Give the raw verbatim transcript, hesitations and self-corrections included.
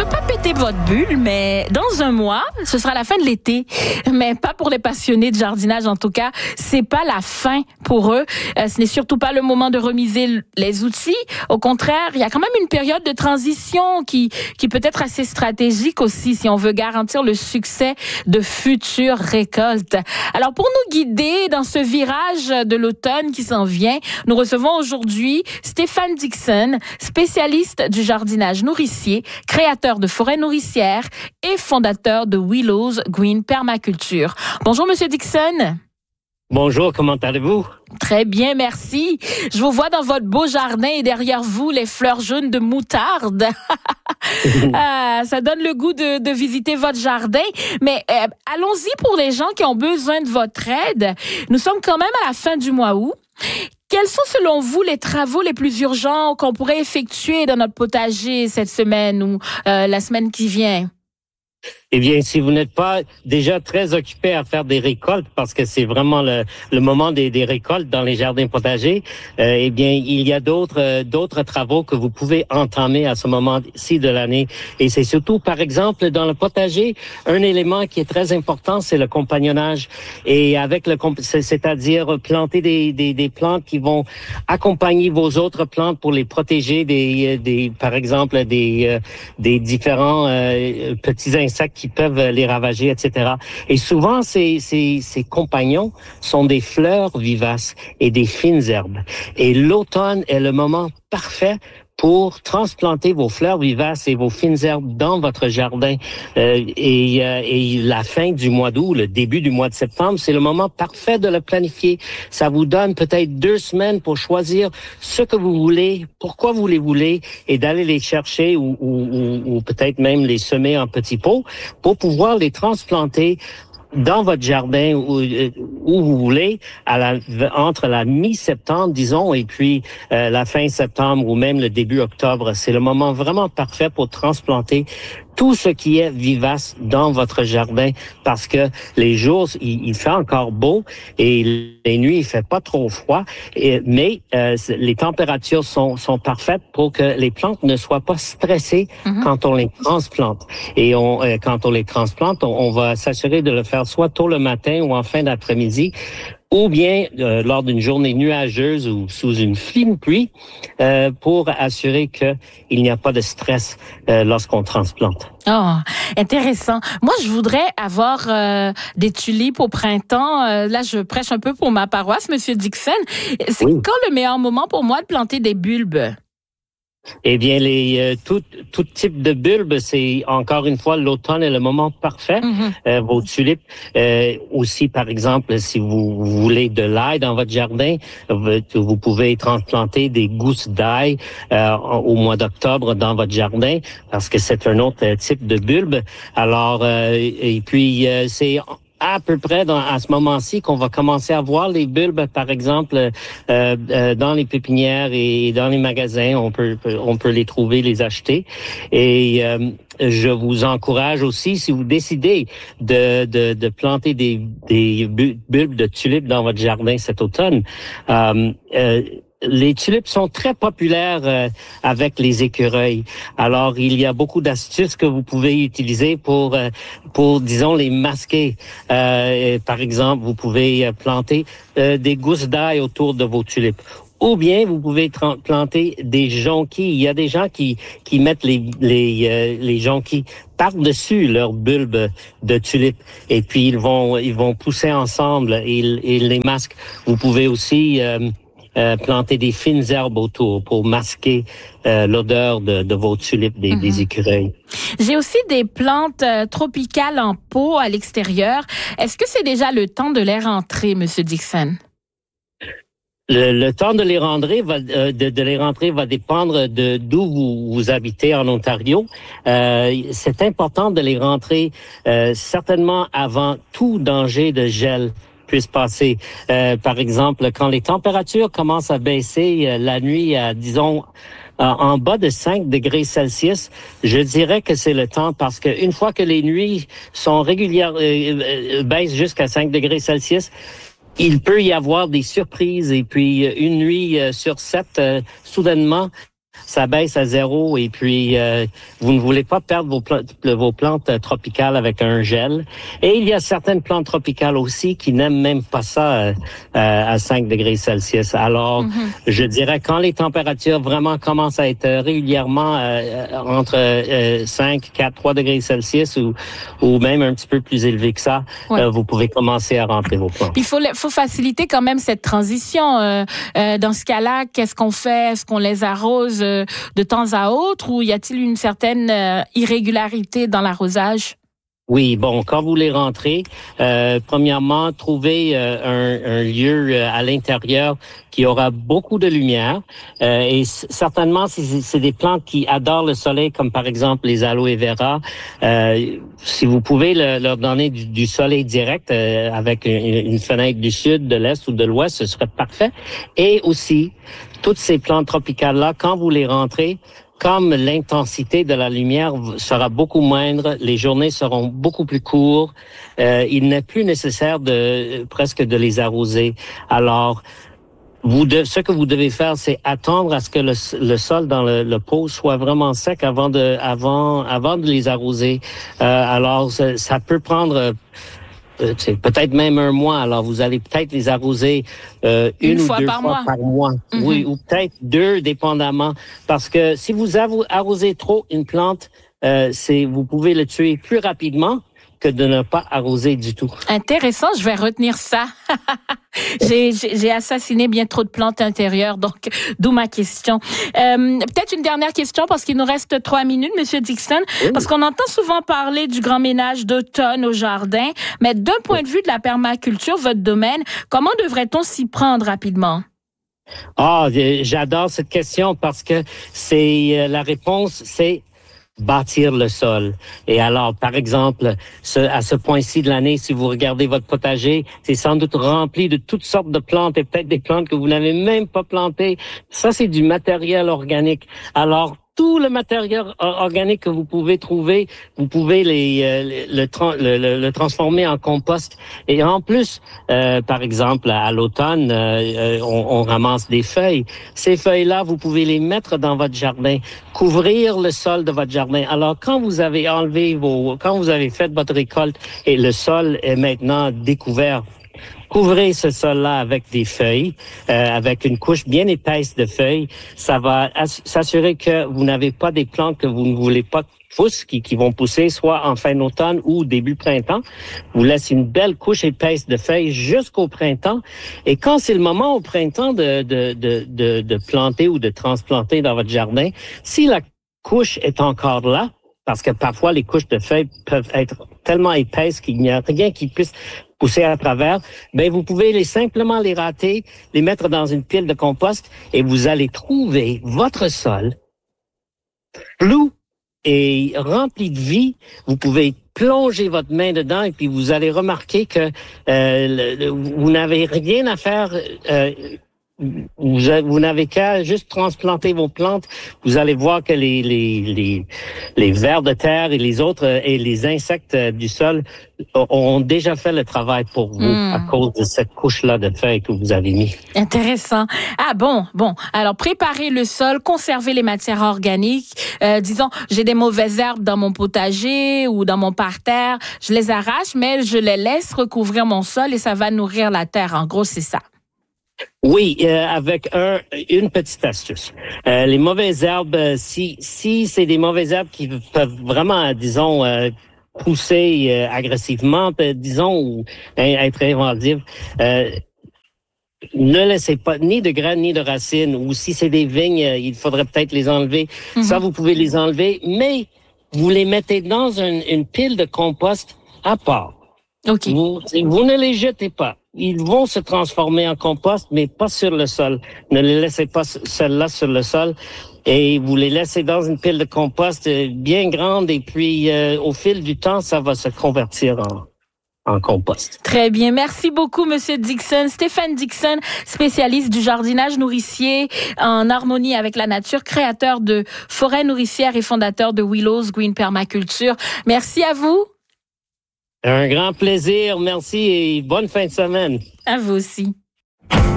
pas péter votre bulle, mais dans un mois, ce sera la fin de l'été. Mais pas pour les passionnés de jardinage, en tout cas. C'est pas la fin pour eux. Euh, ce n'est surtout pas le moment de remiser les outils. Au contraire, il y a quand même une période de transition qui, qui peut être assez stratégique aussi si on veut garantir le succès de futures récoltes. Alors, pour nous guider dans ce virage de l'automne qui s'en vient, nous recevons aujourd'hui Stéphane Dixon, spécialiste du jardinage nourricier, créateur de forêts nourricières et fondateur de Willows Green Permaculture. Bonjour, Monsieur Dixon. Bonjour, comment allez-vous? Très bien, merci. Je vous vois dans votre beau jardin et derrière vous, les fleurs jaunes de moutarde. ah, ça donne le goût de, de visiter votre jardin. Mais euh, allons-y pour les gens qui ont besoin de votre aide. Nous sommes quand même à la fin du mois août. Quels sont, selon vous, les travaux les plus urgents qu'on pourrait effectuer dans notre potager cette semaine ou euh, la semaine qui vient? Eh bien, si vous n'êtes pas déjà très occupé à faire des récoltes, parce que c'est vraiment le, le moment des, des récoltes dans les jardins potagers, euh, eh bien, il y a d'autres euh, d'autres travaux que vous pouvez entamer à ce moment-ci de l'année. Et c'est surtout, par exemple, dans le potager, un élément qui est très important, c'est le compagnonnage. Et avec le, c'est-à-dire planter des, des, des plantes qui vont accompagner vos autres plantes pour les protéger des, des par exemple, des, des différents euh, petits insectes qui peuvent les ravager, et cetera. Et souvent, ces, ces, ces compagnons sont des fleurs vivaces et des fines herbes. Et l'automne est le moment parfait pour transplanter vos fleurs vivaces et vos fines herbes dans votre jardin. Euh, et, euh, et la fin du mois d'août, le début du mois de septembre, c'est le moment parfait de le planifier. Ça vous donne peut-être deux semaines pour choisir ce que vous voulez, pourquoi vous les voulez, et d'aller les chercher ou, ou, ou, ou peut-être même les semer en petits pots pour pouvoir les transplanter dans votre jardin où, où vous voulez, à la, entre la mi-septembre, disons, et puis euh, la fin septembre ou même le début octobre. C'est le moment vraiment parfait pour transplanter tout ce qui est vivace dans votre jardin parce que les jours, il, il fait encore beau et les nuits, il fait pas trop froid. Et, mais euh, les températures sont, sont parfaites pour que les plantes ne soient pas stressées mm-hmm. quand on les transplante. Et on, euh, quand on les transplante, on, on va s'assurer de le faire soit tôt le matin ou en fin d'après-midi, ou bien euh, lors d'une journée nuageuse ou sous une fine pluie, euh, pour assurer qu'il n'y a pas de stress euh, lorsqu'on transplante. Oh, intéressant. Moi, je voudrais avoir euh, des tulipes au printemps. Euh, là, je prêche un peu pour ma paroisse, Monsieur Dixon. C'est oui. Quand le meilleur moment pour moi de planter des bulbes? Eh bien, les euh, tout tout type de bulbes, c'est encore une fois l'automne est le moment parfait. Mm-hmm. Euh, vos tulipes, euh, aussi par exemple, si vous, vous voulez de l'ail dans votre jardin, vous, vous pouvez transplanter des gousses d'ail euh, au mois d'octobre dans votre jardin parce que c'est un autre type de bulbe. Alors euh, et puis euh, c'est à peu près dans, à ce moment-ci qu'on va commencer à voir les bulbes, par exemple, euh, euh, dans les pépinières et dans les magasins. On peut, on peut les trouver, les acheter. Et euh, je vous encourage aussi, si vous décidez de, de, de planter des, des bulbes de tulipes dans votre jardin cet automne, euh, euh, les tulipes sont très populaires euh, avec les écureuils. Alors, il y a beaucoup d'astuces que vous pouvez utiliser pour, euh, pour disons, les masquer. Euh, par exemple, vous pouvez planter euh, des gousses d'ail autour de vos tulipes. Ou bien, vous pouvez tra- planter des jonquilles. Il y a des gens qui, qui mettent les, les, euh, les jonquilles par-dessus leurs bulbes de tulipes. Et puis, ils vont, ils vont pousser ensemble et ils, ils les masquent. Vous pouvez aussi euh, Euh, planter des fines herbes autour pour masquer euh, l'odeur de, de vos tulipes, des, mm-hmm. des écureuils. J'ai aussi des plantes euh, tropicales en pot à l'extérieur. Est-ce que c'est déjà le temps de les rentrer, Monsieur Dixon? Le, le temps de les rentrer va euh, de, de les rentrer va dépendre de d'où vous, vous habitez en Ontario. Euh, c'est important de les rentrer euh, certainement avant tout danger de gel puisse passer. Euh, par exemple, quand les températures commencent à baisser euh, la nuit à, disons, euh, en bas de cinq degrés Celsius, je dirais que c'est le temps parce que une fois que les nuits sont régulières, euh, euh, baissent jusqu'à cinq degrés Celsius, il peut y avoir des surprises et puis une nuit euh, sur sept, euh, soudainement, ça baisse à zéro et puis euh, vous ne voulez pas perdre vos plantes, vos plantes tropicales avec un gel. Et il y a certaines plantes tropicales aussi qui n'aiment même pas ça euh, à cinq degrés Celsius. Alors, mm-hmm. je dirais quand les températures vraiment commencent à être régulièrement euh, entre euh, cinq, quatre, trois degrés Celsius ou, ou même un petit peu plus élevé que ça, ouais. euh, vous pouvez commencer à rentrer vos plantes. Il faut, faut faciliter quand même cette transition. Euh, euh, dans ce cas-là, qu'est-ce qu'on fait? Est-ce qu'on les arrose euh, de temps à autre ou y a-t-il une certaine euh, irrégularité dans l'arrosage? Oui, bon, quand vous les rentrez, euh, premièrement, trouvez euh, un, un lieu euh, à l'intérieur qui aura beaucoup de lumière. Euh, et c- certainement, si c'est, c'est des plantes qui adorent le soleil, comme par exemple les aloe vera. Euh, si vous pouvez le, leur donner du, du soleil direct euh, avec une, une fenêtre du sud, de l'est ou de l'ouest, ce serait parfait. Et aussi, toutes ces plantes tropicales-là, quand vous les rentrez, comme l'intensité de la lumière sera beaucoup moindre, les journées seront beaucoup plus courtes, euh, il n'est plus nécessaire de presque de les arroser. Alors, vous de, ce que vous devez faire, c'est attendre à ce que le, le sol dans le, le pot soit vraiment sec avant de, avant, avant de les arroser. Euh, alors, ça, ça peut prendre Euh, c'est peut-être même un mois. Alors, vous allez peut-être les arroser euh, une, une ou deux par fois mois. par mois. Mm-hmm. Oui, ou peut-être deux, dépendamment. Parce que si vous arrosez trop une plante, euh, c'est vous pouvez le tuer plus rapidement que de ne pas arroser du tout. Intéressant, je vais retenir ça. j'ai, j'ai, j'ai assassiné bien trop de plantes intérieures, donc d'où ma question. Euh, peut-être une dernière question, parce qu'il nous reste trois minutes, Monsieur Dixon, oui. Parce qu'on entend souvent parler du grand ménage d'automne au jardin, mais d'un point de vue de la permaculture, votre domaine, comment devrait-on s'y prendre rapidement? Ah, j'adore cette question parce que c'est la réponse, c'est bâtir le sol. Et alors, par exemple, ce, à ce point-ci de l'année, si vous regardez votre potager, c'est sans doute rempli de toutes sortes de plantes et peut-être des plantes que vous n'avez même pas plantées. Ça, c'est du matériel organique. Alors, tout le matériel organique que vous pouvez trouver, vous pouvez les, euh, le, le, le, le transformer en compost. Et en plus, euh, par exemple, à l'automne, euh, on, on ramasse des feuilles. Ces feuilles-là, vous pouvez les mettre dans votre jardin, couvrir le sol de votre jardin. Alors, quand vous avez enlevé vos, quand vous avez fait votre récolte et le sol est maintenant découvert, couvrez ce sol-là avec des feuilles, euh, avec une couche bien épaisse de feuilles. Ça va ass- s'assurer que vous n'avez pas des plantes que vous ne voulez pas poussent, qui, qui vont pousser soit en fin d'automne ou début printemps. Vous laissez une belle couche épaisse de feuilles jusqu'au printemps. Et quand c'est le moment au printemps de, de, de, de, de planter ou de transplanter dans votre jardin, si la couche est encore là, parce que parfois les couches de feuilles peuvent être tellement épaisses qu'il n'y a rien qui puisse pousser à travers, ben vous pouvez les simplement les râter, les mettre dans une pile de compost et vous allez trouver votre sol flou et rempli de vie. Vous pouvez plonger votre main dedans et puis vous allez remarquer que euh, le, le, vous n'avez rien à faire. Euh, Vous, vous n'avez qu'à juste transplanter vos plantes. Vous allez voir que les, les, les, les vers de terre et les autres et les insectes du sol ont déjà fait le travail pour vous mmh. à cause de cette couche-là de feuilles que vous avez mis. Intéressant. Ah bon, bon. Alors, préparer le sol, conserver les matières organiques. Euh, disons, j'ai des mauvaises herbes dans mon potager ou dans mon parterre. Je les arrache, mais je les laisse recouvrir mon sol et ça va nourrir la terre. En gros, c'est ça. Oui, euh, avec un, une petite astuce. Euh, les mauvaises herbes, euh, si si c'est des mauvaises herbes qui peuvent vraiment, disons, euh, pousser euh, agressivement, disons, ou être invasives, euh, ne laissez pas ni de graines ni de racines. Ou si c'est des vignes, euh, il faudrait peut-être les enlever. Mm-hmm. Ça, vous pouvez les enlever, mais vous les mettez dans une, une pile de compost à part. Okay. Vous, vous ne les jetez pas. Ils vont se transformer en compost, mais pas sur le sol. Ne les laissez pas celles-là sur le sol. Et vous les laissez dans une pile de compost bien grande. Et puis, euh, au fil du temps, ça va se convertir en, en compost. Très bien. Merci beaucoup, Monsieur Dixon. Stéphane Dixon, spécialiste du jardinage nourricier en harmonie avec la nature, créateur de forêts nourricières et fondateur de Willows Green Permaculture. Merci à vous. Un grand plaisir, merci et bonne fin de semaine. À vous aussi.